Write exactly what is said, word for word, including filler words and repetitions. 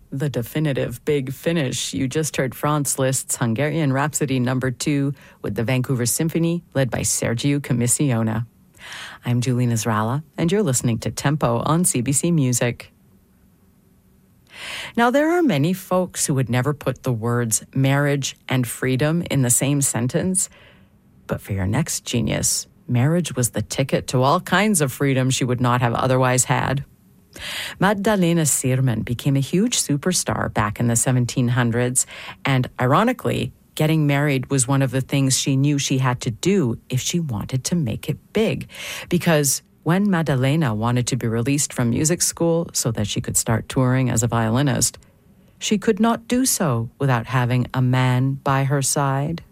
The definitive big finish. You just heard Franz Liszt's Hungarian Rhapsody number two with the Vancouver Symphony, led by Sergiu Commissiona. I'm Julie Nasrallah, and you're listening to Tempo on C B C Music. Now, there are many folks who would never put the words marriage and freedom in the same sentence. But for your next genius, marriage was the ticket to all kinds of freedom she would not have otherwise had. Magdalena Sirman became a huge superstar back in the seventeen hundreds, and ironically, getting married was one of the things she knew she had to do if she wanted to make it big. Because when Magdalena wanted to be released from music school so that she could start touring as a violinist, she could not do so without having a man by her side.